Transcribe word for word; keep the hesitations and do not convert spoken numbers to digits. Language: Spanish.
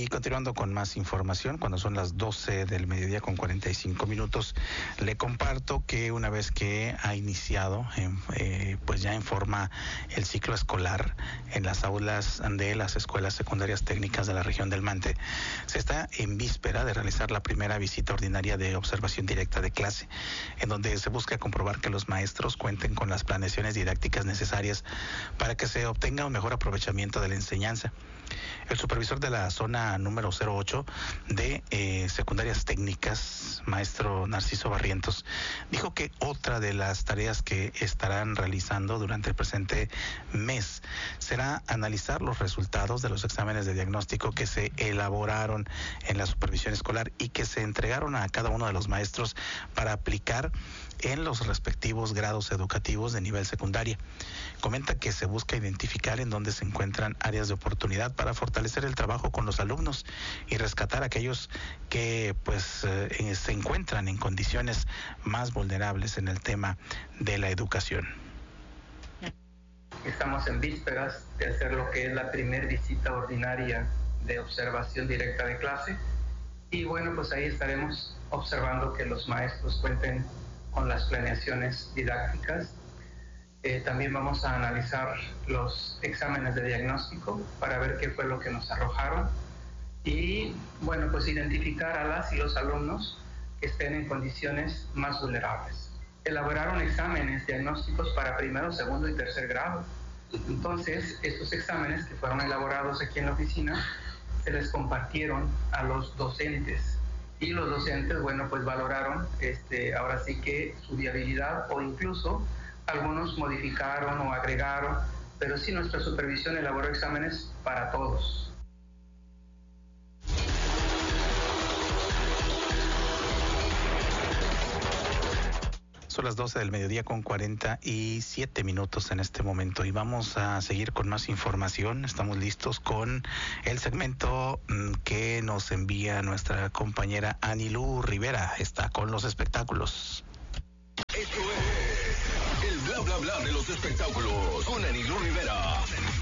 Y continuando con más información, cuando son las doce del mediodía con cuarenta y cinco minutos, le comparto que una vez que ha iniciado, eh, pues ya en forma el ciclo escolar en las aulas de las escuelas secundarias técnicas de la región del Mante, se está en víspera de realizar la primera visita ordinaria de observación directa de clase, en donde se busca comprobar que los maestros cuenten con las planeaciones didácticas necesarias para que se obtenga un mejor aprovechamiento de la enseñanza. El supervisor de la zona número cero ocho de eh, secundarias técnicas, maestro Narciso Barrientos, dijo que otra de las tareas que estarán realizando durante el presente mes será analizar los resultados de los exámenes de diagnóstico que se elaboraron en la supervisión escolar y que se entregaron a cada uno de los maestros para aplicar en los respectivos grados educativos de nivel secundaria. Comenta que se busca identificar en dónde se encuentran áreas de oportunidad para fortalecer el trabajo con los alumnos y rescatar a aquellos que pues eh, se encuentran en condiciones más vulnerables en el tema de la educación. Estamos en vísperas de hacer lo que es la primera visita ordinaria de observación directa de clase y bueno, pues ahí estaremos observando que los maestros cuenten con las planeaciones didácticas. Eh, también vamos a analizar los exámenes de diagnóstico para ver qué fue lo que nos arrojaron y, bueno, pues identificar a las y los alumnos que estén en condiciones más vulnerables. Elaboraron exámenes diagnósticos para primero, segundo y tercer grado. Entonces, estos exámenes que fueron elaborados aquí en la oficina se les compartieron a los docentes. Y los docentes, bueno, pues valoraron este, ahora sí que su viabilidad o incluso algunos modificaron o agregaron, pero sí nuestra supervisión elaboró exámenes para todos. Son las doce del mediodía con cuarenta y siete minutos en este momento y vamos a seguir con más información. Estamos listos con el segmento que nos envía nuestra compañera Anilú Rivera. Está con los espectáculos. Esto es el bla bla bla de los espectáculos con Anilú Rivera.